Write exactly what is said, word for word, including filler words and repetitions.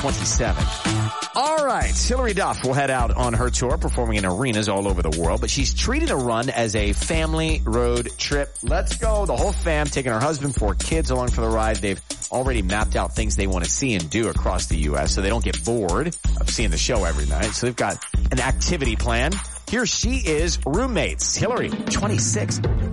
twenty-seven. All right, Hilary Duff will head out on her tour, performing in arenas all over the world, but she's treating a run as a family road trip. Let's go, the whole fam, taking her husband, four kids along for the ride. They've already mapped out things they want to see and do across the U S so they don't get bored of seeing the show every night. So they've got an activity plan. Here she is, roommates. Hilary, twenty-six.